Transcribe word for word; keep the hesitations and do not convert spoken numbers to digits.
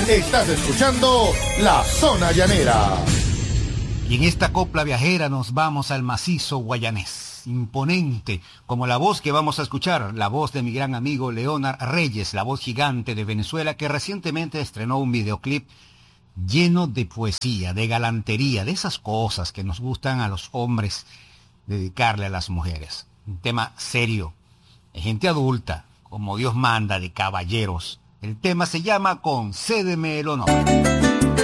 Estás escuchando La Zona Llanera. Y en esta copla viajera nos vamos al macizo guayanés, imponente, como la voz que vamos a escuchar, la voz de mi gran amigo Leonard Reyes, la voz gigante de Venezuela, que recientemente estrenó un videoclip lleno de poesía, de galantería, de esas cosas que nos gustan a los hombres dedicarle a las mujeres. Un tema serio, de gente adulta, como Dios manda, de caballeros. El tema se llama Concédeme el honor.